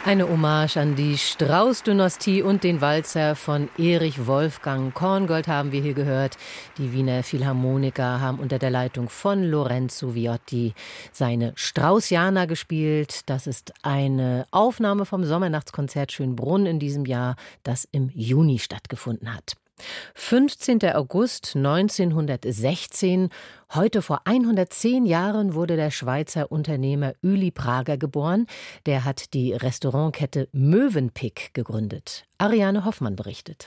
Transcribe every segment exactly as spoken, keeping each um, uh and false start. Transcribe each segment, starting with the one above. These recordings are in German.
Eine Hommage an die Strauß-Dynastie und den Walzer von Erich Wolfgang Korngold haben wir hier gehört. Die Wiener Philharmoniker haben unter der Leitung von Lorenzo Viotti seine Straussianer gespielt. Das ist eine Aufnahme vom Sommernachtskonzert Schönbrunn in diesem Jahr, das im Juni stattgefunden hat. fünfzehnter August neunzehnhundertsechzehn. Heute vor hundertzehn Jahren wurde der Schweizer Unternehmer Ueli Prager geboren. Der hat die Restaurantkette Mövenpick gegründet. Ariane Hoffmann berichtet.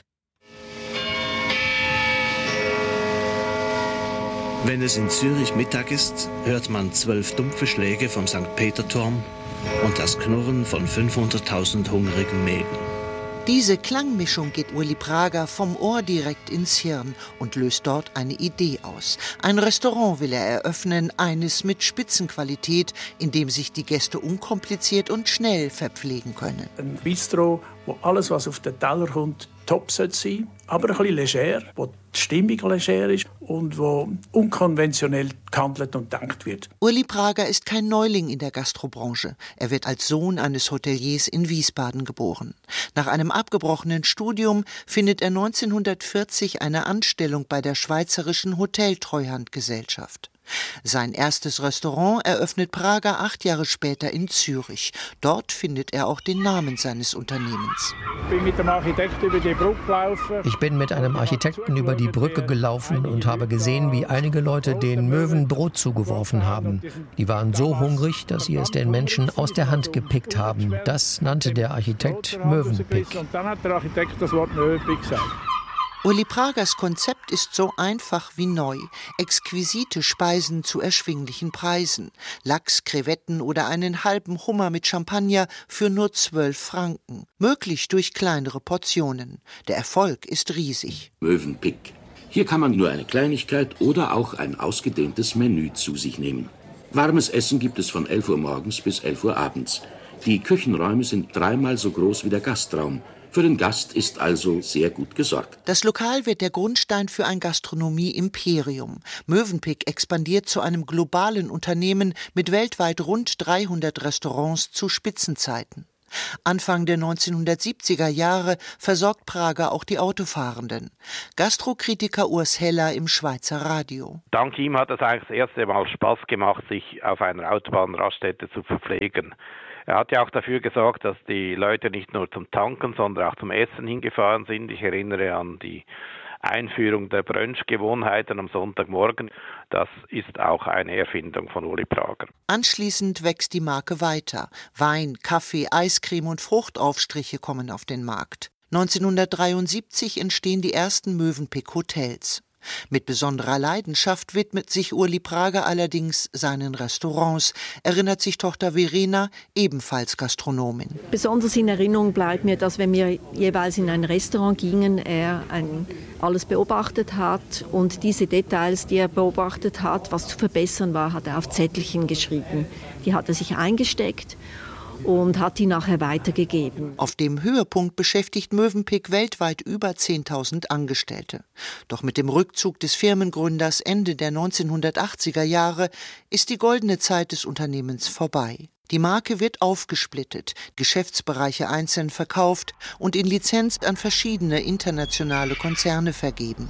Wenn es in Zürich Mittag ist, hört man zwölf dumpfe Schläge vom Sankt Peter-Turm und das Knurren von fünfhunderttausend hungrigen Mägen. Diese Klangmischung geht Ueli Prager vom Ohr direkt ins Hirn und löst dort eine Idee aus. Ein Restaurant will er eröffnen, eines mit Spitzenqualität, in dem sich die Gäste unkompliziert und schnell verpflegen können. Ein Bistro, wo alles, was auf den Teller kommt, top sein sollte, aber ein bisschen leger, wo die Stimmung leger ist und wo unkonventionell gehandelt und gedacht wird. Ueli Prager ist kein Neuling in der Gastrobranche. Er wird als Sohn eines Hoteliers in Wiesbaden geboren. Nach einem abgebrochenen Studium findet er neunzehnhundertvierzig eine Anstellung bei der Schweizerischen Hoteltreuhandgesellschaft. Sein erstes Restaurant eröffnet Prager acht Jahre später in Zürich. Dort findet er auch den Namen seines Unternehmens. Ich bin mit dem Architekten über die Brücke gelaufen. Ich bin mit einem Architekten über die Brücke gelaufen und habe gesehen, wie einige Leute den Möwen Brot zugeworfen haben. Die waren so hungrig, dass sie es den Menschen aus der Hand gepickt haben. Das nannte der Architekt Mövenpick. Und dann hat der Architekt das Wort Mövenpick gesagt. Ueli Pragers Konzept ist so einfach wie neu. Exquisite Speisen zu erschwinglichen Preisen. Lachs, Krevetten oder einen halben Hummer mit Champagner für nur zwölf Franken. Möglich durch kleinere Portionen. Der Erfolg ist riesig. Mövenpick. Hier kann man nur eine Kleinigkeit oder auch ein ausgedehntes Menü zu sich nehmen. Warmes Essen gibt es von elf Uhr morgens bis elf Uhr abends. Die Küchenräume sind dreimal so groß wie der Gastraum. Für den Gast ist also sehr gut gesorgt. Das Lokal wird der Grundstein für ein Gastronomie-Imperium. Mövenpick expandiert zu einem globalen Unternehmen mit weltweit rund dreihundert Restaurants zu Spitzenzeiten. Anfang der neunzehnhundertsiebziger Jahre versorgt Prager auch die Autofahrenden. Gastrokritiker Urs Heller im Schweizer Radio. Dank ihm hat es eigentlich das erste Mal Spaß gemacht, sich auf einer Autobahnraststätte zu verpflegen. Er hat ja auch dafür gesorgt, dass die Leute nicht nur zum Tanken, sondern auch zum Essen hingefahren sind. Ich erinnere an die Einführung der Brunchgewohnheiten am Sonntagmorgen. Das ist auch eine Erfindung von Ueli Prager. Anschließend wächst die Marke weiter. Wein, Kaffee, Eiscreme und Fruchtaufstriche kommen auf den Markt. neunzehnhundertdreiundsiebzig entstehen die ersten Mövenpick-Hotels. Mit besonderer Leidenschaft widmet sich Ueli Prager allerdings seinen Restaurants, erinnert sich Tochter Verena, ebenfalls Gastronomin. Besonders in Erinnerung bleibt mir, dass wenn wir jeweils in ein Restaurant gingen, er ein, alles beobachtet hat und diese Details, die er beobachtet hat, was zu verbessern war, hat er auf Zettelchen geschrieben. Die hat er sich eingesteckt und hat die nachher weitergegeben. Auf dem Höhepunkt beschäftigt Mövenpick weltweit über zehntausend Angestellte. Doch mit dem Rückzug des Firmengründers Ende der neunzehnhundertachtziger Jahre ist die goldene Zeit des Unternehmens vorbei. Die Marke wird aufgesplittet, Geschäftsbereiche einzeln verkauft und in Lizenz an verschiedene internationale Konzerne vergeben.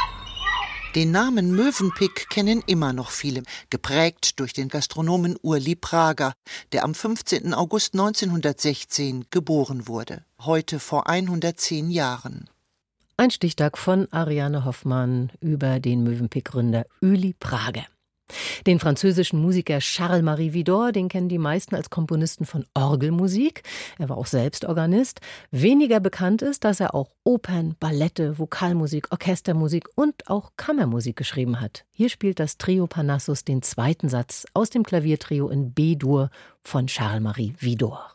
Den Namen Mövenpick kennen immer noch viele, geprägt durch den Gastronomen Ueli Prager, der am fünfzehnten August neunzehnhundertsechzehn geboren wurde, heute vor hundertzehn Jahren. Ein Stichtag von Ariane Hoffmann über den Mövenpick-Gründer Ueli Prager. Den französischen Musiker Charles-Marie Widor, den kennen die meisten als Komponisten von Orgelmusik. Er war auch selbst Organist. Weniger bekannt ist, dass er auch Opern, Ballette, Vokalmusik, Orchestermusik und auch Kammermusik geschrieben hat. Hier spielt das Trio Parnassus den zweiten Satz aus dem Klaviertrio in B-Dur von Charles-Marie Widor.